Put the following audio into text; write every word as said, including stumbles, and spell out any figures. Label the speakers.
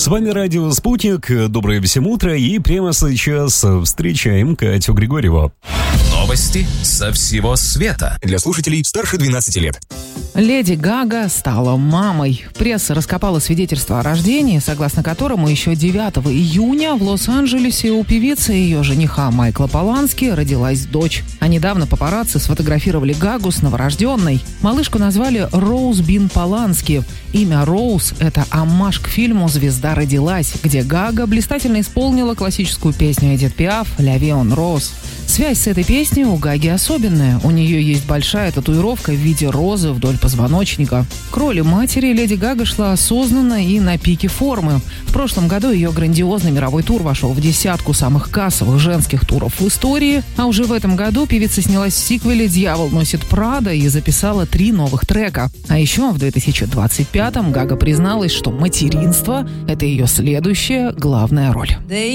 Speaker 1: С вами радио «Спутник». Доброе всем утро. И прямо сейчас встречаем Катю Григорьеву.
Speaker 2: Новости со всего света. Для слушателей старше двенадцати лет.
Speaker 3: Леди Гага стала мамой. Пресса раскопала свидетельство о рождении, согласно которому еще девятого июня в Лос-Анджелесе у певицы и ее жениха Майкла Полански родилась дочь. А недавно папарацци сфотографировали Гагу с новорожденной. Малышку назвали Роуз Бин Полански. Имя Роуз – это оммаж к фильму «Звезда родилась», где Гага блистательно исполнила классическую песню Эдит Пиаф «Ля Vie en Rose». Связь с этой песней у Гаги особенная. У нее есть большая татуировка в виде розы вдоль позвоночника. К роли матери Леди Гага шла осознанно и на пике формы. В прошлом году ее грандиозный мировой тур вошел в десятку самых кассовых женских туров в истории, а уже в этом году певица снялась в сиквеле «Дьявол носит Прада» и записала три новых трека. А еще в две тысячи двадцать пятом Гага призналась, что материнство – это ее следующая главная роль.